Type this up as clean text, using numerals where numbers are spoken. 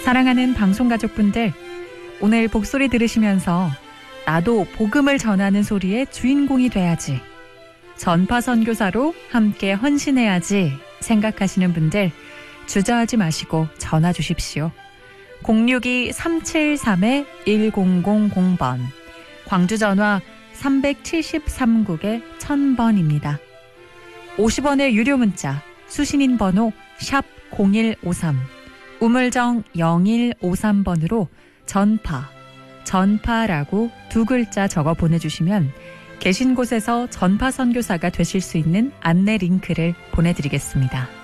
사랑하는 방송가족분들, 오늘 복소리 들으시면서 나도 복음을 전하는 소리의 주인공이 돼야지, 전파선교사로 함께 헌신해야지 생각하시는 분들 주저하지 마시고 전화 주십시오. 062-373-1000번, 광주 전화 373국에 1000번입니다. 50원의 유료 문자, 수신인 번호 샵 0153, 우물정 0153번으로 전파라고 두 글자 적어 보내주시면 계신 곳에서 전파 선교사가 되실 수 있는 안내 링크를 보내드리겠습니다.